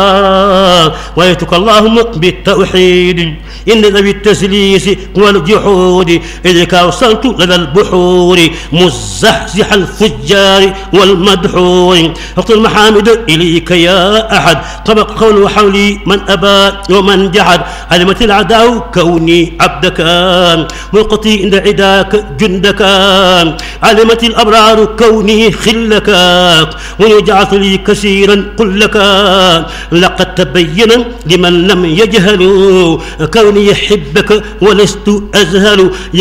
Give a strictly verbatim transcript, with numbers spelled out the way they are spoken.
ويتك اللهم بالتوحيد إن ذوي التسليس والجحود إذك أوصلت لدى البحور مزحزح الفجار والمدحور أقول المحامد إليك يا أحد طبق قول وحولي من أبى ومن جحد علمت العداء كوني عبدك ملقتي عند عداك جندك علمت الأبرار كوني خلك ونجعت لي كثيرا قل لك لقد تبين لمن لم يجهل كوني يحبك ولست أزهل.